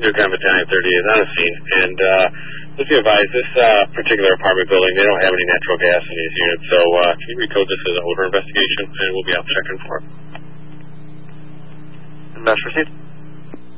Aircon Battalion 30 is on the scene, and let's be advised, this particular apartment building, they don't have any natural gas in these units, so can you recode this as an odor investigation, and we'll be out checking for it. Mesh, proceed.